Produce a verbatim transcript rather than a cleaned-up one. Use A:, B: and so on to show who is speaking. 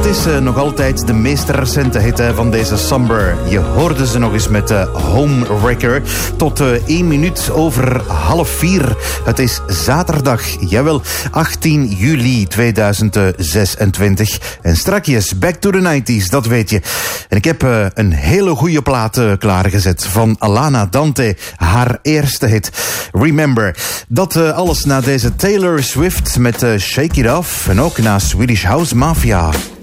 A: is uh, nog altijd de meest recente hit uh, van deze Somber. Je hoorde ze nog eens met uh, Homewrecker. Tot uh, één minuut over half vier. Het is zaterdag, jawel, achttien juli tweeduizend zesentwintig. En strakjes, back to the nineties, dat weet je. En ik heb uh, een hele goede plaat uh, klaargezet van Alana Dante. Haar eerste hit, Remember. Dat uh, alles na deze Taylor Swift met uh, Shake It Off. En ook na Swedish House Mafia.